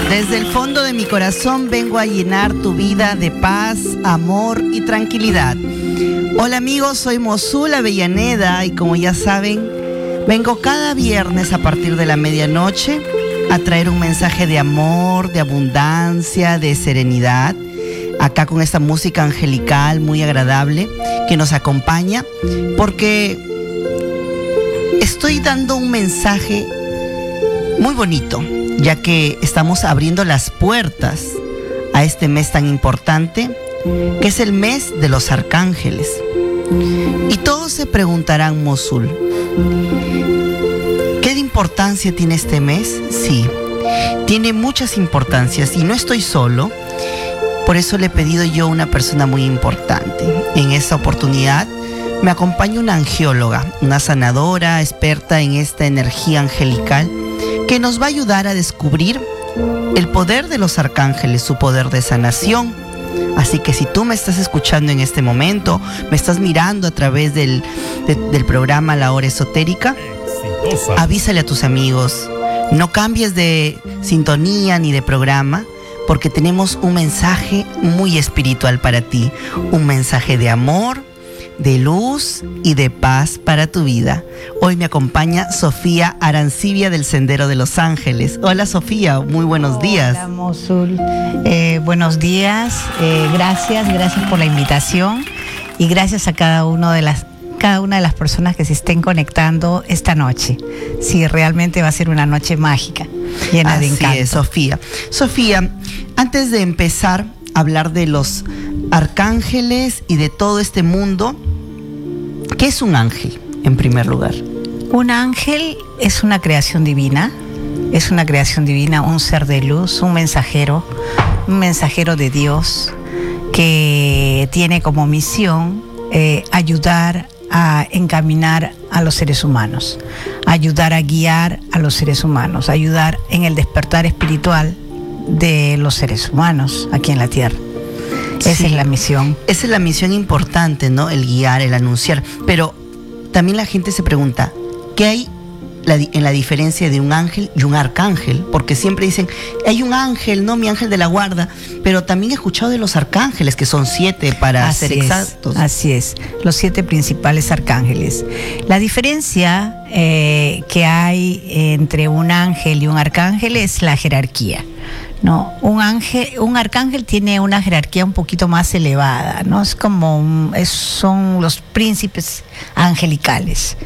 Desde el fondo de mi corazón vengo a llenar tu vida de paz, amor y tranquilidad. Hola amigos, soy Mosul Avellaneda y como ya saben, vengo cada viernes a partir de la medianoche a traer un mensaje de amor, de abundancia, de serenidad. Acá con esta música angelical muy agradable que nos acompaña, porque estoy dando un mensaje muy bonito, ya que estamos abriendo las puertas a este mes tan importante, que es el mes de los arcángeles. Y todos se preguntarán, Mosul, ¿qué importancia tiene este mes? Sí, tiene muchas importancias y no estoy solo. Por eso le he pedido yo a una persona muy importante. En esta oportunidad me acompaña una angióloga, una sanadora, experta en esta energía angelical, que nos va a ayudar a descubrir el poder de los arcángeles, su poder de sanación. Así que si tú me estás escuchando en este momento, me estás mirando a través del programa La Hora Esotérica, avísale a tus amigos, no cambies de sintonía ni de programa, porque tenemos un mensaje muy espiritual para ti, un mensaje de amor, de luz y de paz para tu vida. Hoy me acompaña Sofía Arancibia del Sendero de los Ángeles. Hola Sofía, muy buenos días. Hola Mosul, buenos días, gracias por la invitación y gracias a cada una de las personas que se estén conectando esta noche. Sí, realmente va a ser una noche mágica, llena de encanto. Así es, Sofía. Sofía, antes de empezar a hablar de los arcángeles y de todo este mundo, ¿qué es un ángel, en primer lugar? Un ángel es una creación divina, un ser de luz, un mensajero de Dios que tiene como misión ayudar a encaminar a los seres humanos, ayudar a guiar a los seres humanos, ayudar en el despertar espiritual de los seres humanos aquí en la Tierra. Esa es la misión. Esa es la misión importante, ¿no? El guiar, el anunciar. Pero también la gente se pregunta, ¿qué hay en la diferencia de un ángel y un arcángel? Porque siempre dicen, hay un ángel, ¿no? Mi ángel de la guarda. Pero también he escuchado de los arcángeles, que son 7 para ser exactos. Así es, los 7 principales arcángeles. La diferencia que hay entre un ángel y un arcángel es la jerarquía. No, un arcángel tiene una jerarquía un poquito más elevada, ¿no? Es como son los príncipes angelicales.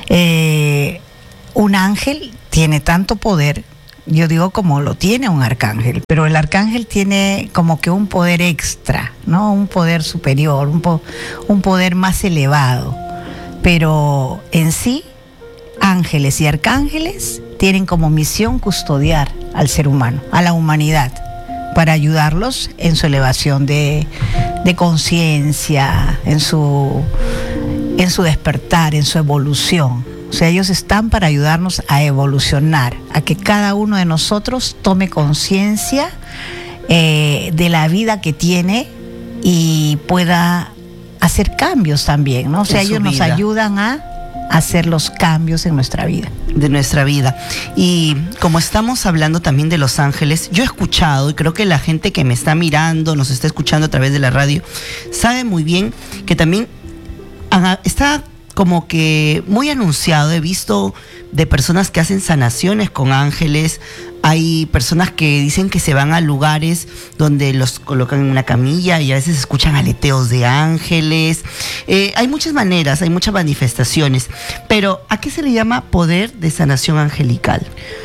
Un ángel tiene tanto poder, yo digo como lo tiene un arcángel, pero el arcángel tiene como que un poder extra, ¿no? Un poder superior, un poder más elevado. Pero en sí, ángeles y arcángeles tienen como misión custodiar al ser humano, a la humanidad, para ayudarlos en su elevación de conciencia, en su despertar, en su evolución. O sea, ellos están para ayudarnos a evolucionar, a que cada uno de nosotros tome conciencia de la vida que tiene y pueda hacer cambios también, ¿no? O sea, ellos nos ayudan a hacer los cambios en nuestra vida. De nuestra vida. Y como estamos hablando también de los ángeles, yo he escuchado, y creo que la gente que me está mirando, nos está escuchando a través de la radio, sabe muy bien que también está como que muy anunciado. He visto de personas que hacen sanaciones con ángeles. Hay personas que dicen que se van a lugares donde los colocan en una camilla y a veces escuchan aleteos de ángeles. Hay muchas maneras, hay muchas manifestaciones. Pero, ¿a qué se le llama poder de sanación angelical?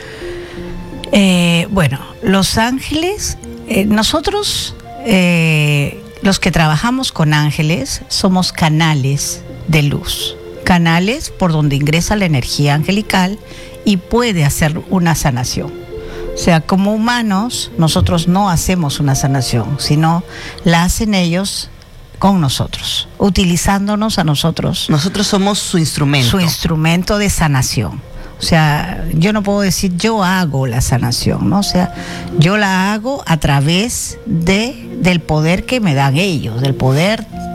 Bueno, los ángeles, nosotros, los que trabajamos con ángeles, somos canales de luz. Canales por donde ingresa la energía angelical y puede hacer una sanación. O sea, como humanos, nosotros no hacemos una sanación, sino la hacen ellos con nosotros, utilizándonos a nosotros. Nosotros somos su instrumento. Su instrumento de sanación. O sea, yo no puedo decir yo hago la sanación, ¿no? O sea, yo la hago a través del poder que me dan ellos, del poder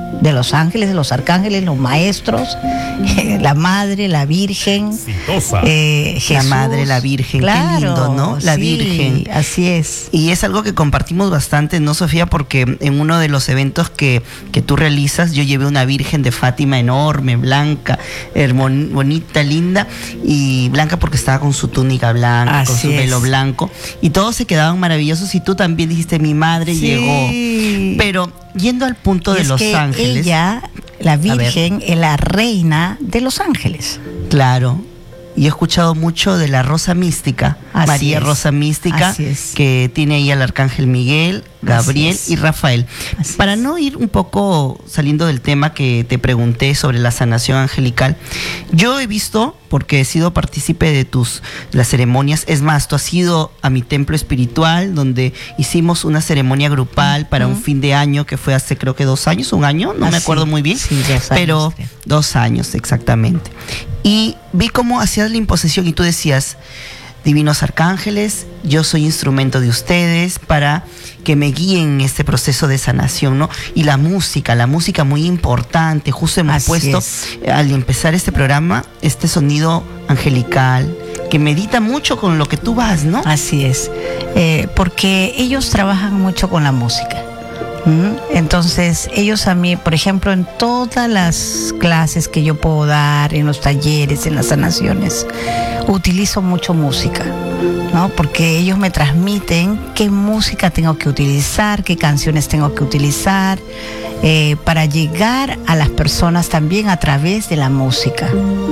de los ángeles, los arcángeles, los maestros, la Madre, la Virgen, Jesús. La Madre, la Virgen, claro, qué lindo, ¿no? La sí, Virgen. Así es. Y es algo que compartimos bastante, ¿no, Sofía? Porque en uno de los eventos que tú realizas, yo llevé una Virgen de Fátima enorme, blanca, bonita, linda, y blanca porque estaba con su túnica blanca, con su velo blanco, y todos se quedaban maravillosos, y tú también dijiste, mi madre llegó. Pero yendo al punto de los ángeles. Ella, la Virgen, es la reina de los ángeles. Claro. Y he escuchado mucho de la Rosa Mística, María Rosa Mística, que tiene ahí al Arcángel Miguel, Gabriel y Rafael. Para no ir un poco saliendo del tema que te pregunté sobre la sanación angelical, yo he visto, porque he sido partícipe de las ceremonias, es más, tú has ido a mi templo espiritual, donde hicimos una ceremonia grupal para un fin de año, que fue hace creo que 2 años, 1 año, no me acuerdo muy bien, sí, 2 años, pero 2 años exactamente. Y vi cómo hacías la imposición y tú decías, divinos arcángeles, yo soy instrumento de ustedes para que me guíen en este proceso de sanación, ¿no? Y la música muy importante, justo hemos puesto al empezar este programa, este sonido angelical, que medita mucho con lo que tú vas, ¿no? Así es, porque ellos trabajan mucho con la música. Entonces ellos a mí, por ejemplo, en todas las clases que yo puedo dar, en los talleres, en las sanaciones, utilizo mucho música, ¿no? Porque ellos me transmiten qué música tengo que utilizar, qué canciones tengo que utilizar, para llegar a las personas también a través de la música.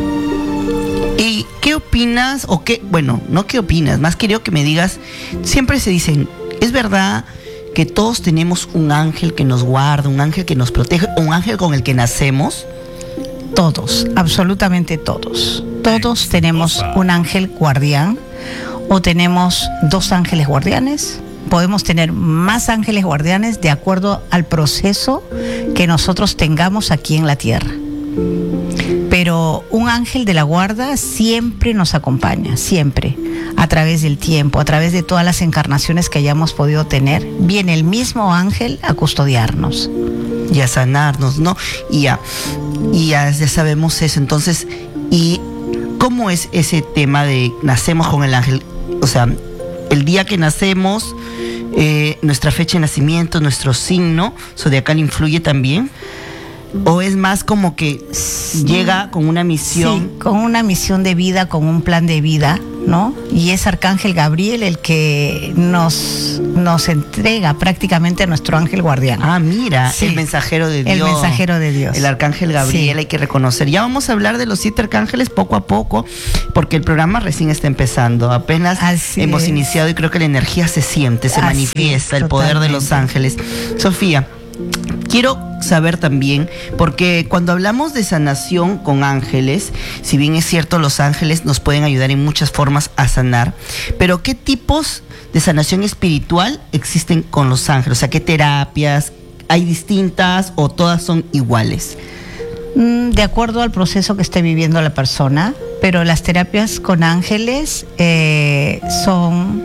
¿Y qué opinas? O qué, bueno, no qué opinas, más quiero que me digas, siempre se dicen, ¿es verdad que todos tenemos un ángel que nos guarda, un ángel que nos protege, un ángel con el que nacemos? Todos, absolutamente todos. Todos tenemos un ángel guardián, o tenemos 2 ángeles guardianes. Podemos tener más ángeles guardianes de acuerdo al proceso que nosotros tengamos aquí en la tierra. Pero un ángel de la guarda siempre nos acompaña, siempre, a través del tiempo, a través de todas las encarnaciones que hayamos podido tener. Viene el mismo ángel a custodiarnos. Y a sanarnos, ¿no? Y ya sabemos eso. Entonces, ¿y cómo es ese tema de nacemos con el ángel? O sea, el día que nacemos, nuestra fecha de nacimiento, nuestro signo zodiacal influye también. ¿O es más como que llega con una misión? Sí, con una misión de vida, con un plan de vida, ¿no? Y es Arcángel Gabriel el que nos entrega prácticamente a nuestro ángel guardián. Ah, mira, el mensajero de Dios. El mensajero de Dios. El Arcángel Gabriel, hay que reconocer. Ya vamos a hablar de los 7 arcángeles poco a poco, porque el programa recién está empezando. Apenas hemos iniciado y creo que la energía se siente, se manifiesta, el poder de los ángeles. Sofía, quiero saber también, porque cuando hablamos de sanación con ángeles, si bien es cierto, los ángeles nos pueden ayudar en muchas formas a sanar, pero ¿qué tipos de sanación espiritual existen con los ángeles? O sea, ¿qué terapias? ¿Hay distintas o todas son iguales? De acuerdo al proceso que esté viviendo la persona, pero las terapias con ángeles son...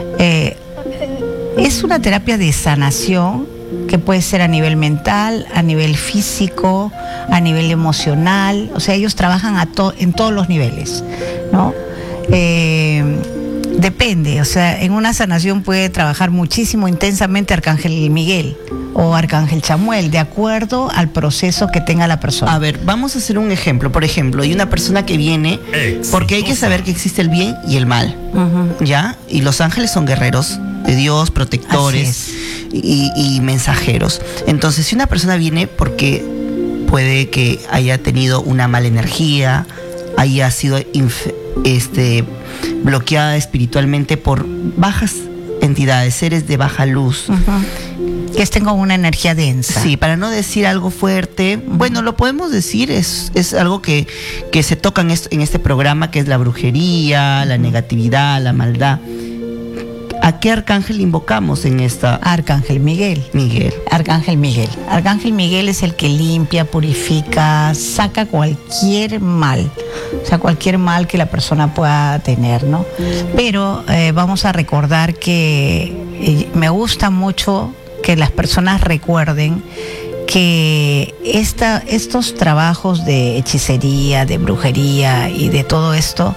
es una terapia de sanación que puede ser a nivel mental, a nivel físico, a nivel emocional. O sea, ellos trabajan en todos los niveles, ¿no? Depende, o sea, en una sanación puede trabajar muchísimo, intensamente Arcángel Miguel o Arcángel Chamuel, de acuerdo al proceso que tenga la persona. A ver, vamos a hacer un ejemplo. Por ejemplo, hay una persona que viene, porque hay que saber que existe el bien y el mal, ¿ya? Y los ángeles son guerreros de Dios, protectores y mensajeros. Entonces, si una persona viene porque puede que haya tenido una mala energía, haya sido bloqueada espiritualmente por bajas entidades, seres de baja luz, que estén con una energía densa. Sí, para no decir algo fuerte, bueno, lo podemos decir, es algo que se toca en este programa, que es la brujería, la negatividad, la maldad. ¿A qué arcángel invocamos en esta? Arcángel Miguel. Arcángel Miguel. Arcángel Miguel es el que limpia, purifica, saca cualquier mal. O sea, cualquier mal que la persona pueda tener, ¿no? Pero vamos a recordar que me gusta mucho que las personas recuerden que estos trabajos de hechicería, de brujería y de todo esto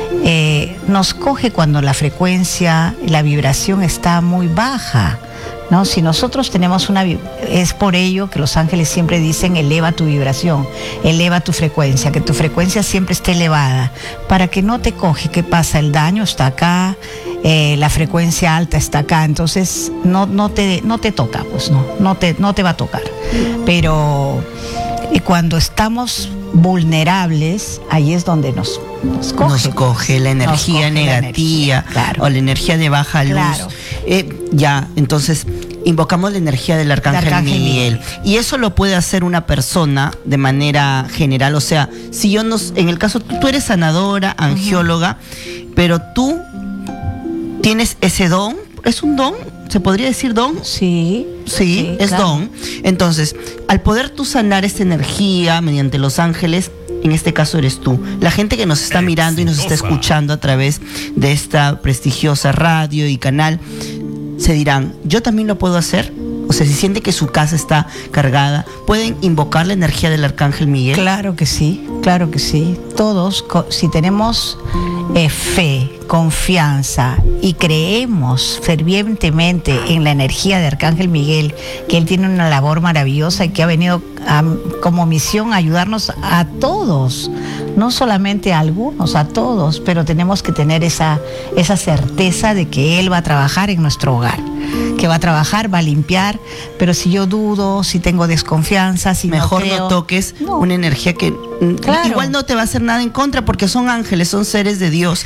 nos coge cuando la frecuencia, la vibración está muy baja, ¿no? Si nosotros tenemos es por ello que los ángeles siempre dicen: eleva tu vibración, eleva tu frecuencia, que tu frecuencia siempre esté elevada, para que no te coge. ¿Qué pasa? El daño está acá, la frecuencia alta está acá, entonces no te toca, pues no te va a tocar. Pero cuando estamos vulnerables, ahí es donde nos coge la energía negativa, claro, o la energía de baja luz. Claro. Entonces invocamos la energía del Arcángel Miguel. Y eso lo puede hacer una persona de manera general. O sea, si en el caso, tú eres sanadora, angióloga, pero tú tienes ese don. ¿Es un don? ¿Se podría decir don? Sí, es claro. Don. Entonces, al poder tú sanar esta energía mediante los ángeles, en este caso eres tú. La gente que nos está mirando y nos está escuchando a través de esta prestigiosa radio y canal, se dirán: ¿yo también lo puedo hacer? O sea, si siente que su casa está cargada, ¿pueden invocar la energía del Arcángel Miguel? Claro que sí, claro que sí. Todos, si tenemos fe, confianza y creemos fervientemente en la energía de Arcángel Miguel, que él tiene una labor maravillosa y que ha venido como misión a ayudarnos a todos, no solamente a algunos, a todos, pero tenemos que tener esa certeza de que él va a trabajar en nuestro hogar, que va a trabajar, va a limpiar. Pero si yo dudo, si tengo desconfianza, si mejor no creo, no toques una energía que claro, igual no te va a hacer nada en contra, porque son ángeles, son seres de Dios.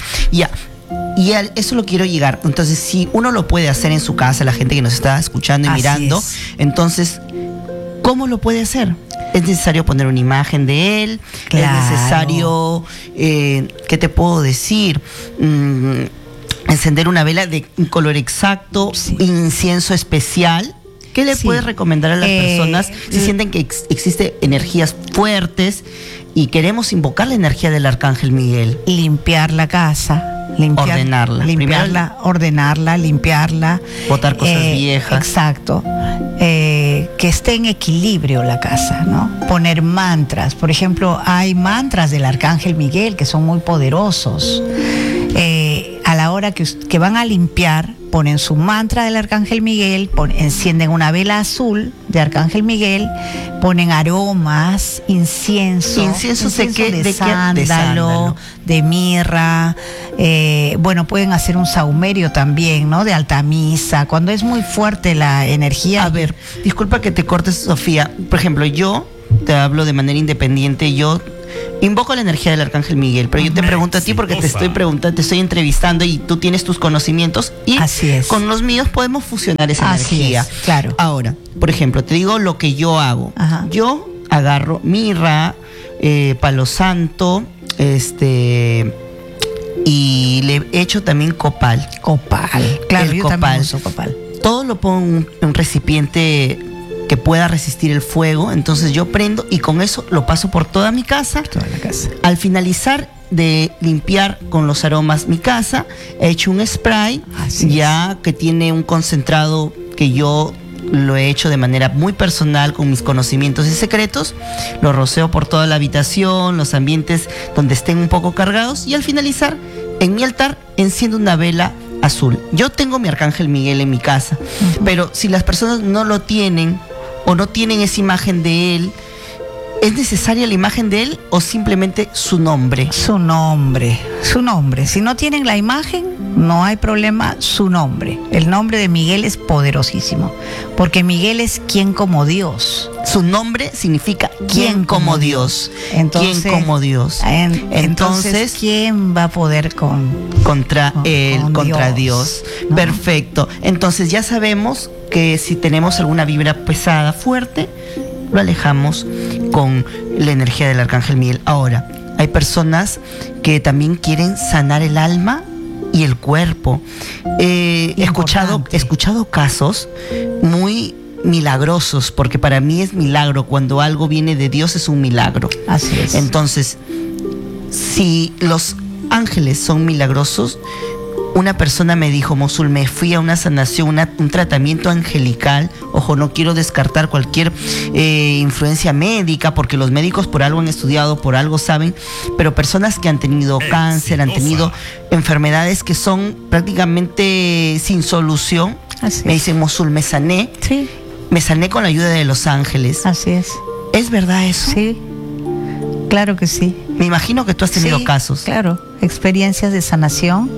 Y a eso lo quiero llegar. Entonces, si uno lo puede hacer en su casa, la gente que nos está escuchando y mirando, entonces, ¿cómo lo puede hacer? Es necesario poner una imagen de él, claro. Es necesario, ¿qué te puedo decir? Encender una vela de un color exacto, incienso especial. ¿Qué le puedes recomendar a las personas si sienten que existen energías fuertes y queremos invocar la energía del Arcángel Miguel? Limpiar la casa, ordenarla, limpiarla. Botar cosas viejas. Exacto. Que esté en equilibrio la casa, ¿no? Poner mantras. Por ejemplo, hay mantras del Arcángel Miguel que son muy poderosos. A la hora que van a limpiar, ponen su mantra del Arcángel Miguel, encienden una vela azul de Arcángel Miguel, ponen aromas, incienso de sándalo, de mirra. Pueden hacer un saumerio también, ¿no? De altamisa, cuando es muy fuerte la energía. A ver, disculpa que te cortes, Sofía. Por ejemplo, yo te hablo de manera independiente. Yo invoco la energía del Arcángel Miguel, pero yo te pregunto a ti porque te estoy entrevistando y tú tienes tus conocimientos y con los míos podemos fusionar esa energía. Claro. Ahora, por ejemplo, te digo lo que yo hago. Ajá. Yo agarro mirra, palo santo, y le echo también copal. Claro, yo también uso copal. Todo lo pongo en un recipiente que pueda resistir el fuego. Entonces yo prendo y con eso lo paso por toda mi casa. Toda la casa. Al finalizar de limpiar con los aromas mi casa, he hecho un spray que tiene un concentrado que yo lo he hecho de manera muy personal con mis conocimientos y secretos. Lo roceo por toda la habitación, los ambientes donde estén un poco cargados, y al finalizar en mi altar enciendo una vela azul. Yo tengo mi Arcángel Miguel en mi casa, pero si las personas no lo tienen o no tienen esa imagen de él, ¿es necesaria la imagen de él o simplemente su nombre? Su nombre. Si no tienen la imagen, no hay problema, su nombre. El nombre de Miguel es poderosísimo, porque Miguel es quien como Dios. Su nombre significa quien como Dios. Entonces, quien como Dios. Entonces, ¿quién va a poder contra Dios? ¿No? Perfecto. Entonces ya sabemos que si tenemos alguna vibra pesada, fuerte, lo alejamos con la energía del Arcángel Miguel. Ahora, hay personas que también quieren sanar el alma y el cuerpo. He escuchado casos muy milagrosos, porque para mí es milagro. Cuando algo viene de Dios es un milagro. Así es. Entonces, si los ángeles son milagrosos, una persona me dijo, Mosul, me fui a una sanación, un tratamiento angelical. Ojo, no quiero descartar cualquier influencia médica, porque los médicos por algo han estudiado, por algo saben, pero personas que han tenido cáncer, han tenido enfermedades que son prácticamente sin solución, me dicen, Mosul, me sané. Sí. Me sané con la ayuda de los ángeles. Así es. ¿Es verdad eso? Sí, claro que sí. Me imagino que tú has tenido casos. Claro, experiencias de sanación.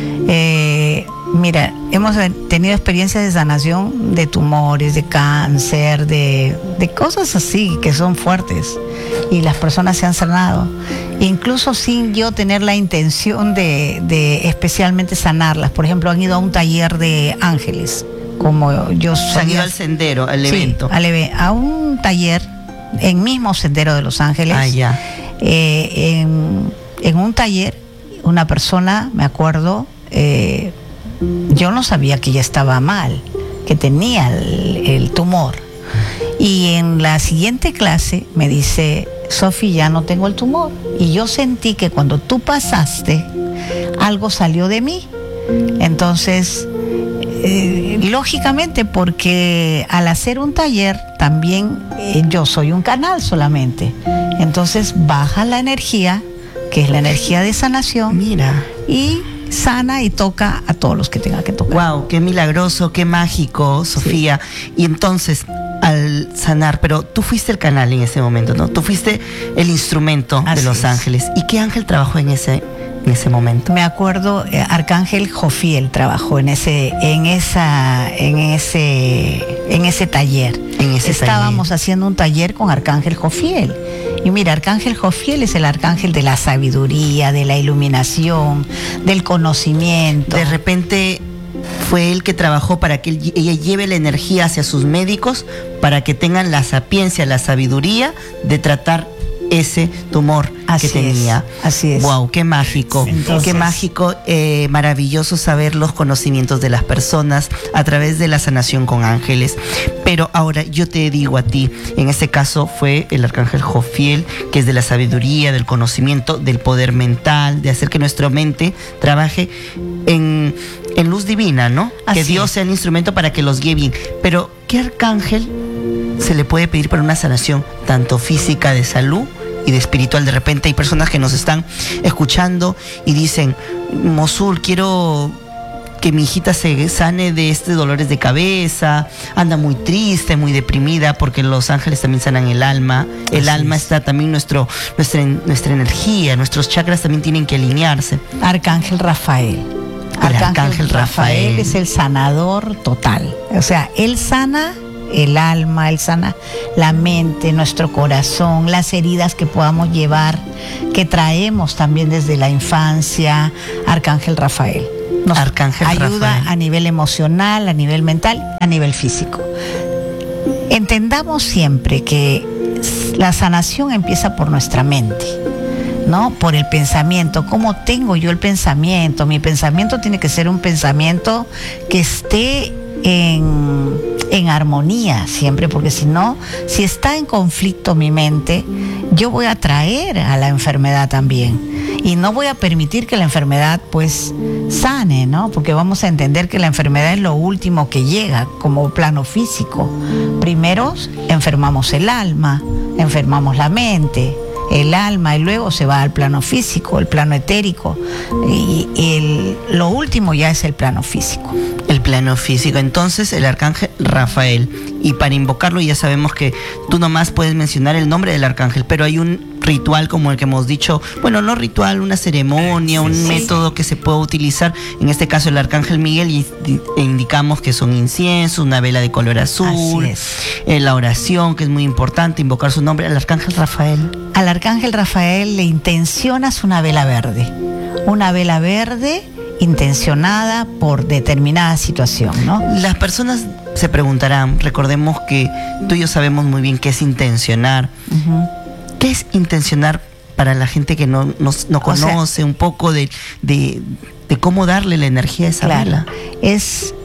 Mira, hemos tenido experiencias de sanación de tumores, de cáncer, de cosas así que son fuertes, y las personas se han sanado, incluso sin yo tener la intención de especialmente sanarlas. Por ejemplo, han ido a un taller de ángeles, como yo se han ido al sendero, al evento. A un taller en mismo Sendero de Los Ángeles. Ya. En un taller, una persona, me acuerdo, yo no sabía que ella estaba mal, que tenía el tumor. Y en la siguiente clase me dice, Sofi, ya no tengo el tumor. Y yo sentí que cuando tú pasaste, algo salió de mí. Entonces, lógicamente, porque al hacer un taller, también yo soy un canal solamente. Entonces baja la energía, que es la energía de sanación. Mira. Y sana y toca a todos los que tenga que tocar. Wow, qué milagroso, qué mágico, Sofía. Sí. Y entonces, al sanar, pero tú fuiste el canal en ese momento, ¿no? Tú fuiste el instrumento de Los Ángeles. ¿Y qué ángel trabajó en ese momento? Me acuerdo, Arcángel Jofiel trabajó en ese taller. Estábamos haciendo un taller con Arcángel Jofiel. Y mira, Arcángel Jofiel es el arcángel de la sabiduría, de la iluminación, del conocimiento. De repente fue él que trabajó para que ella lleve la energía hacia sus médicos, para que tengan la sapiencia, la sabiduría de tratar ese tumor que tenía. Así es. Wow, qué mágico. Entonces, qué mágico, maravilloso saber los conocimientos de las personas a través de la sanación con ángeles. Pero ahora yo te digo a ti, en este caso fue el arcángel Jofiel, que es de la sabiduría, del conocimiento, del poder mental, de hacer que nuestra mente trabaje en luz divina, ¿no? Así que Dios sea el instrumento para que los guíe bien. Pero, ¿qué arcángel se le puede pedir para una sanación tanto física, de salud y de espiritual? De repente hay personas que nos están escuchando y dicen, Mosul, quiero que mi hijita se sane de dolores de cabeza, anda muy triste, muy deprimida, porque los ángeles también sanan el alma. El alma está también nuestra energía, nuestros chakras también tienen que alinearse. Arcángel Rafael. Arcángel Rafael es el sanador total. O sea, él sana el alma, él sana la mente, nuestro corazón, las heridas que podamos llevar, que traemos también desde la infancia. Arcángel Rafael nos ayuda a nivel emocional, a nivel mental, a nivel físico. Entendamos siempre que la sanación empieza por nuestra mente, ¿no? Por el pensamiento. ¿Cómo tengo yo el pensamiento? Mi pensamiento tiene que ser un pensamiento que esté en armonía siempre, porque si no, si está en conflicto mi mente, yo voy a atraer a la enfermedad también, y no voy a permitir que la enfermedad pues sane, ¿no? Porque vamos a entender que la enfermedad es lo último que llega como plano físico. Primero enfermamos el alma, enfermamos la mente, el alma, y luego se va al plano físico, el plano etérico, y lo último ya es el plano físico. El plano físico. Entonces, el arcángel Rafael. Y para invocarlo, ya sabemos que tú nomás puedes mencionar el nombre del arcángel, pero hay un ritual como el que hemos dicho, bueno, no ritual, una ceremonia, un método que se puede utilizar. En este caso, el arcángel Miguel, y indicamos que son inciensos, una vela de color azul, la oración, que es muy importante, invocar su nombre. Al arcángel Rafael. Al arcángel Rafael le intencionas una vela verde. Una vela verde intencionada por determinada situación, ¿no? Las personas se preguntarán, recordemos que tú y yo sabemos muy bien qué es intencionar. ¿Qué es intencionar para la gente que no conoce un poco de cómo darle la energía a esa vela? Es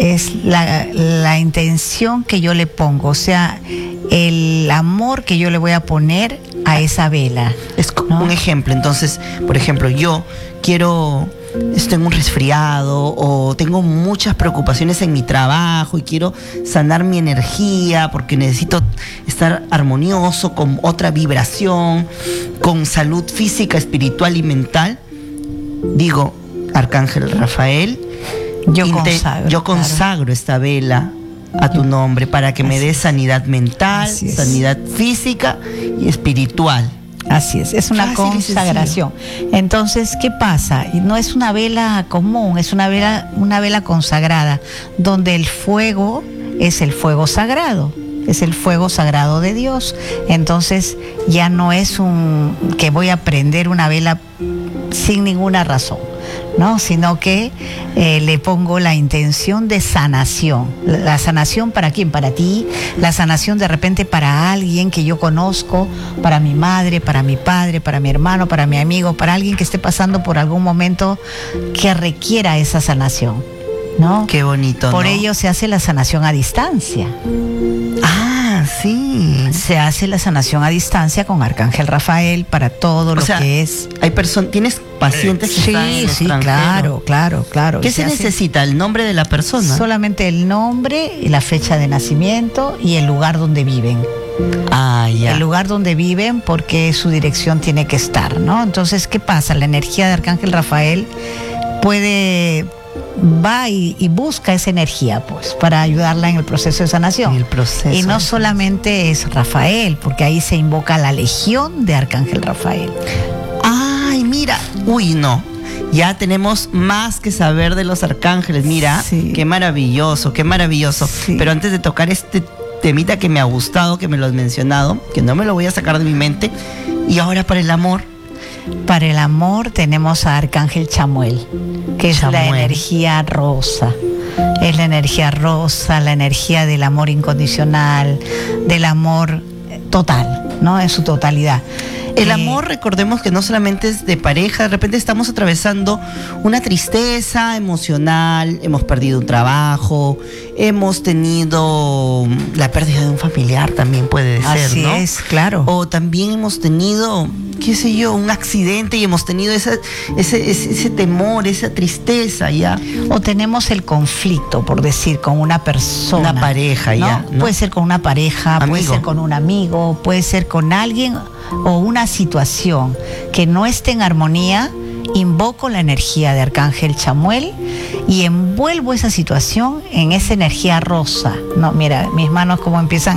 la intención que yo le pongo, o sea, el amor que yo le voy a poner a esa vela. Es, ¿no?, un ejemplo. Entonces, por ejemplo, yo quiero estoy en un resfriado o tengo muchas preocupaciones en mi trabajo y quiero sanar mi energía porque necesito estar armonioso, con otra vibración, con salud física, espiritual y mental, digo, Arcángel Rafael, yo consagro esta vela a tu nombre para que me des sanidad mental, sanidad física y espiritual. Así es una consagración. Entonces, ¿qué pasa? No es una vela común, es una vela consagrada, donde el fuego es el fuego sagrado. Es el fuego sagrado de Dios. Entonces ya no es que voy a prender una vela sin ninguna razón, ¿no? Sino que le pongo la intención de sanación. La sanación, ¿para quién? Para ti. La sanación de repente para alguien que yo conozco, para mi madre, para mi padre, para mi hermano, para mi amigo, para alguien que esté pasando por algún momento que requiera esa sanación, ¿no? Qué bonito, Por ¿no? ello se hace la sanación a distancia. Ah, sí. Se hace la sanación a distancia con Arcángel Rafael para todo lo que es. Hay ¿tienes pacientes que están en el extranjero? Claro. ¿Qué se necesita? ¿El nombre de la persona? Solamente el nombre y la fecha de nacimiento y el lugar donde viven. Ah, ya. El lugar donde viven, porque su dirección tiene que estar, ¿no? Entonces, ¿qué pasa? La energía de Arcángel Rafael va y busca esa energía, pues, para ayudarla en el proceso de sanación. Y no solamente es Rafael, porque ahí se invoca la legión de Arcángel Rafael. Ay, mira. Uy, no. Ya tenemos más que saber de los arcángeles. Mira, qué maravilloso, qué maravilloso. Sí. Pero antes de tocar este temita que me ha gustado, que me lo has mencionado, que no me lo voy a sacar de mi mente, y ahora para el amor. Para el amor tenemos a Arcángel Chamuel, que es la energía rosa. Es la energía rosa, la energía del amor incondicional, del amor total, ¿no? En su totalidad. El amor, recordemos que no solamente es de pareja, de repente estamos atravesando una tristeza emocional, hemos perdido un trabajo, hemos tenido la pérdida de un familiar, también puede ser, ¿no? Así es, claro. O también hemos tenido, qué sé yo, un accidente y hemos tenido ese temor, esa tristeza, ¿ya? O tenemos el conflicto, por decir, con una persona. Una pareja, ¿no? ¿Ya? ¿No? Puede ser con una pareja, puede ser con un amigo, puede ser con alguien o una situación que no esté en armonía. Invoco la energía de Arcángel Chamuel y envuelvo esa situación en esa energía rosa. No, mira, mis manos como empiezan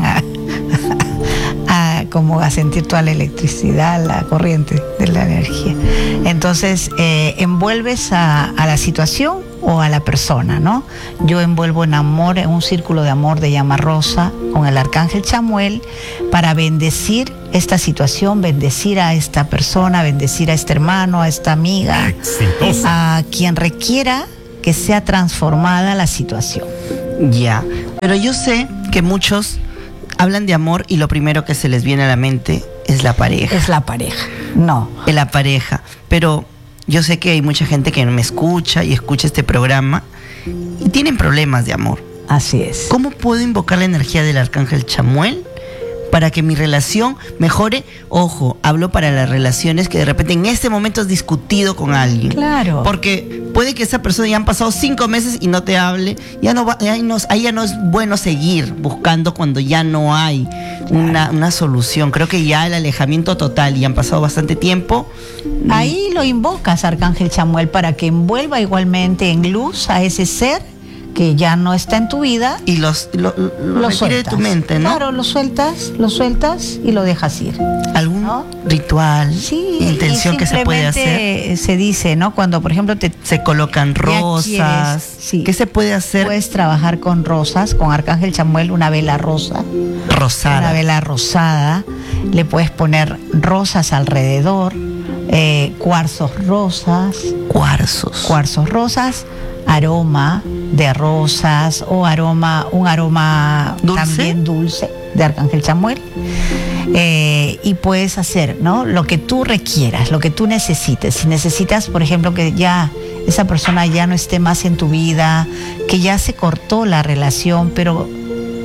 como a sentir toda la electricidad, la corriente de la energía. Entonces, envuelves a la situación o a la persona, ¿no? Yo envuelvo en amor, en un círculo de amor de llama rosa con el Arcángel Chamuel para bendecir esta situación, bendecir a esta persona, bendecir a este hermano, a esta amiga, a quien requiera que sea transformada la situación. Ya, pero yo sé que muchos hablan de amor y lo primero que se les viene a la mente es la pareja. Es la pareja, no. Es la pareja, pero yo sé que hay mucha gente que me escucha y escucha este programa y tienen problemas de amor. Así es. ¿Cómo puedo invocar la energía del Arcángel Chamuel para que mi relación mejore? Ojo, hablo para las relaciones que de repente en este momento has discutido con alguien. Claro. Porque puede que esa persona ya han pasado 5 meses y no te hable. Ahí ya no es bueno seguir buscando cuando ya no hay una solución. Creo que ya el alejamiento total y han pasado bastante tiempo. Ahí lo invocas, Arcángel Chamuel, para que envuelva igualmente en luz a ese ser que ya no está en tu vida. Y lo retire de tu mente, ¿no? Claro, lo sueltas y lo dejas ir. ¿Algún ritual, intención que se puede hacer? Se dice, ¿no? Cuando, por ejemplo, se colocan rosas. ¿Qué se puede hacer? Puedes trabajar con rosas, con Arcángel Chamuel, una vela rosa. Rosada. Una vela rosada. Le puedes poner rosas alrededor, cuarzos rosas. Cuarzos rosas. Aroma de rosas o un aroma ¿dulce? También dulce de Arcángel Chamuel. Y puedes hacer, ¿no? Lo que tú requieras, lo que tú necesites. Si necesitas, por ejemplo, que ya esa persona ya no esté más en tu vida, que ya se cortó la relación, pero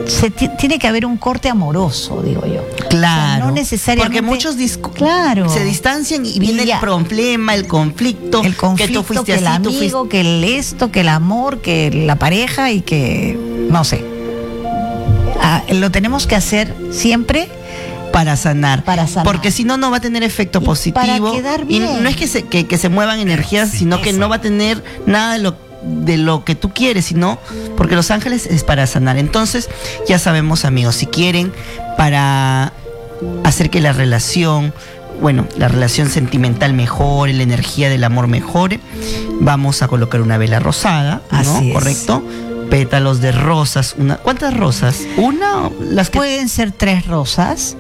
tiene que haber un corte amoroso, digo yo. Claro. O sea, no necesariamente. Porque muchos se distancian y viene el problema, el conflicto, que tú fuiste que así, el amigo, que el esto, que el amor, que la pareja y que no sé. Lo tenemos que hacer siempre para sanar. Porque si no, no va a tener efecto positivo. Para quedar bien. Y no es que se muevan energías, sino que no va a tener nada de lo que tú quieres, sino porque Los Ángeles es para sanar. Entonces, ya sabemos, amigos, si quieren para hacer que la relación sentimental mejore, la energía del amor mejore, vamos a colocar una vela rosada, ¿no? Así es. ¿Correcto? Pétalos de rosas. ¿Cuántas rosas? ¿Una? Las que... Pueden ser 3 rosas.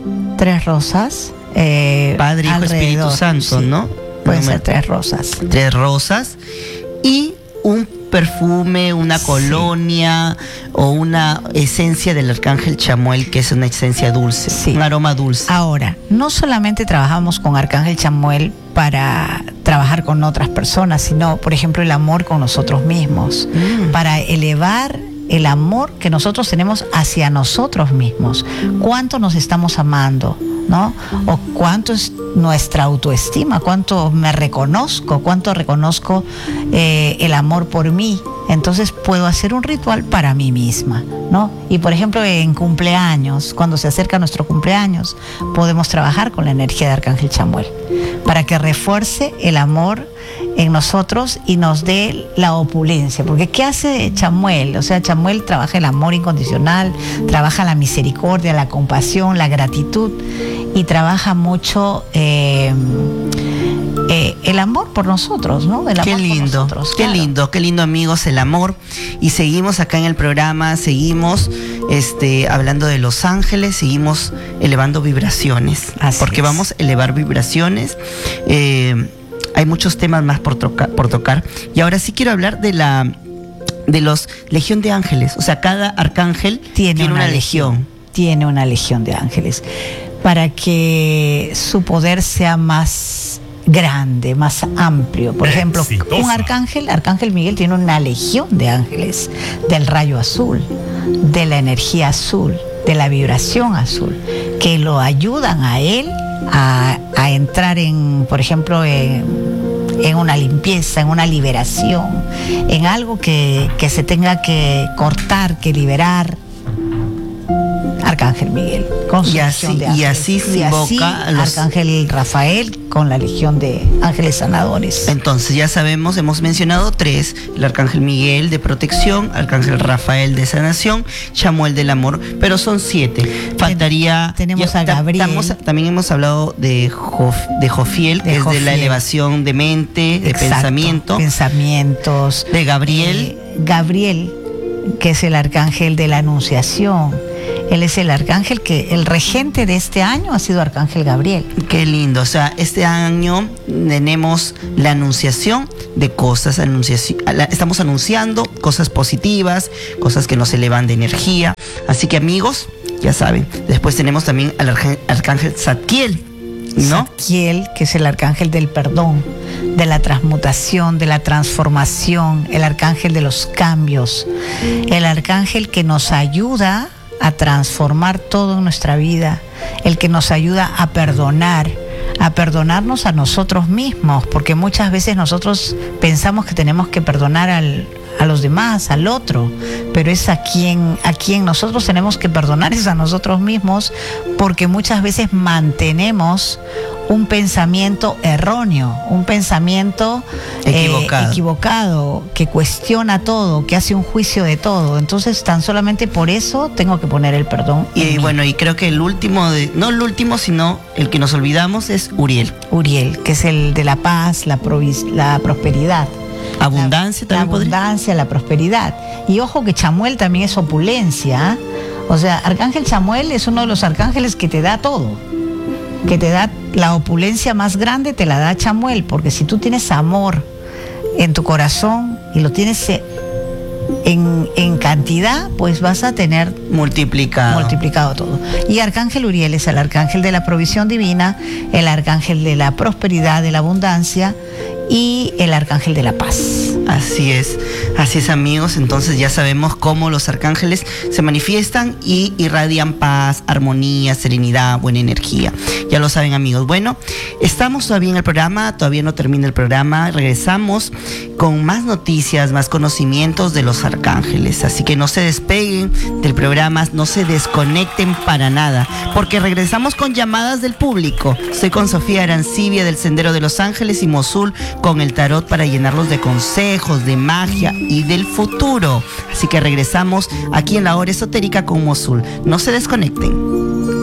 Padre, Hijo, Espíritu Santo, sí. ¿no? Pueden ser 3 rosas. 3 rosas y un perfume, una colonia o una esencia del Arcángel Chamuel, que es una esencia dulce, un aroma dulce. Ahora, no solamente trabajamos con Arcángel Chamuel para trabajar con otras personas, sino, por ejemplo, el amor con nosotros mismos, para elevar el amor que nosotros tenemos hacia nosotros mismos. ¿Cuánto nos estamos amando? ¿No? O cuánto es nuestra autoestima, cuánto me reconozco, cuánto reconozco el amor por mí. Entonces puedo hacer un ritual para mí misma, ¿no? Y por ejemplo, en cumpleaños, cuando se acerca nuestro cumpleaños, podemos trabajar con la energía de Arcángel Chamuel para que refuerce el amor en nosotros y nos dé la opulencia. Porque ¿qué hace Chamuel? O sea, Chamuel trabaja el amor incondicional, trabaja la misericordia, la compasión, la gratitud, y trabaja mucho el amor por nosotros, ¿no? El amor qué lindo, por nosotros, claro. Qué lindo, amigos, el amor. Y seguimos acá en el programa, seguimos hablando de Los Ángeles, seguimos elevando vibraciones. Porque vamos a elevar vibraciones. Hay muchos temas más por tocar. Y ahora sí quiero hablar de los Legión de Ángeles. O sea, cada arcángel tiene una legión. Tiene una legión de ángeles para que su poder sea más grande, más amplio. Por ejemplo, un Arcángel Miguel tiene una legión de ángeles del rayo azul, de la energía azul, de la vibración azul, que lo ayudan a él a entrar por ejemplo, en una limpieza, en una liberación, en algo que se tenga que cortar, que liberar. Arcángel Miguel con su legión de ángeles. Y así se invoca a los... Arcángel Rafael con la legión de ángeles sanadores. Entonces ya sabemos, hemos mencionado 3: el Arcángel Miguel de protección, Arcángel Rafael de sanación, Chamuel del amor, pero son 7. Faltaría... Tenemos a Gabriel. También hemos hablado de Jofiel, que es de la elevación de mente, de pensamientos. De Gabriel. Gabriel, que es el Arcángel de la Anunciación. Él es el arcángel el regente de este año ha sido Arcángel Gabriel. Qué lindo, o sea, este año tenemos la anunciación de cosas, estamos anunciando cosas positivas, cosas que nos elevan de energía. Así que, amigos, ya saben, después tenemos también al Arcángel Zadkiel, ¿no? Zadkiel, que es el arcángel del perdón, de la transmutación, de la transformación, el arcángel de los cambios, el arcángel que nos ayuda a transformar todo en nuestra vida, el que nos ayuda a perdonarnos a nosotros mismos, porque muchas veces nosotros pensamos que tenemos que perdonar a los demás, al otro, pero es a quien nosotros tenemos que perdonar es a nosotros mismos, porque muchas veces mantenemos un pensamiento erróneo, un pensamiento equivocado, que cuestiona todo, que hace un juicio de todo. Entonces, tan solamente por eso tengo que poner el perdón. Y bueno, y creo que el último, no el último, sino el que nos olvidamos es Uriel. Uriel, que es el de la paz, la prosperidad. Abundancia también. La abundancia, la prosperidad. Y ojo que Chamuel también es opulencia. O sea, Arcángel Chamuel es uno de los arcángeles que te da todo, que te da la opulencia más grande, te la da Chamuel, porque si tú tienes amor en tu corazón y lo tienes en cantidad, pues vas a tener multiplicado todo. Y Arcángel Uriel es el arcángel de la provisión divina, el arcángel de la prosperidad, de la abundancia, y el arcángel de la paz. Así es amigos, entonces ya sabemos cómo los arcángeles se manifiestan y irradian paz, armonía, serenidad, buena energía. Ya lo saben amigos. Bueno, estamos todavía en el programa, todavía no termina el programa, regresamos con más noticias, más conocimientos de los arcángeles, así que no se despeguen del programa, no se desconecten para nada, porque regresamos con llamadas del público. Estoy con Sofía Arancibia del Sendero de los Ángeles y Mosul con el tarot para llenarlos de consejos, de magia y del futuro. Así que regresamos aquí en La Hora Esotérica con Mosul. No se desconecten.